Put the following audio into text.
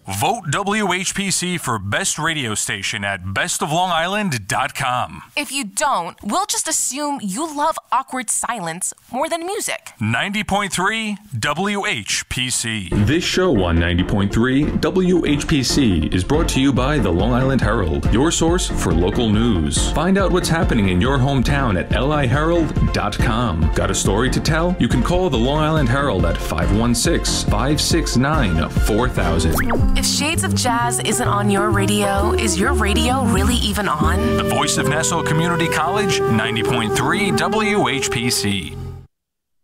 Vote WHPC for Best Radio Station at bestoflongisland.com. If you don't, we'll just assume you love awkward silence more than music. 90.3 WHPC. This show on 90.3 WHPC is brought to you by the Long Island Herald, your source for local news. Find out what's happening in your hometown at liherald.com. Got a story to tell? You can call the Long Island Herald at 516-569-4000. If Shades of Jazz isn't on your radio, is your radio really even on? The voice of Nassau Community College, 90.3 WHPC.